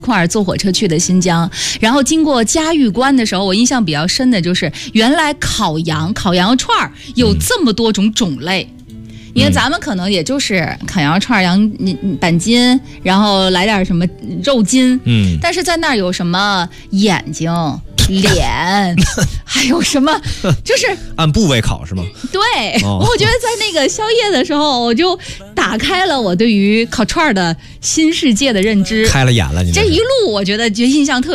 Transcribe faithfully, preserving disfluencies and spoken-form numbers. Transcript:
块儿坐火车去的新疆，然后经过嘉峪关的时候，我印象比较深的就是原来烤羊、烤羊肉串儿有这么多种种类。因为咱们可能也就是烤羊肉串、羊板筋，然后来点什么肉筋，嗯，但是在那儿有什么眼睛、脸，还有什么，就是按部位烤是吗？ 对，哦、我觉得在那个宵夜的时候，我就打开了我对于烤串的新世界的认知， 开了眼了你。 这一路我觉得就印象特别。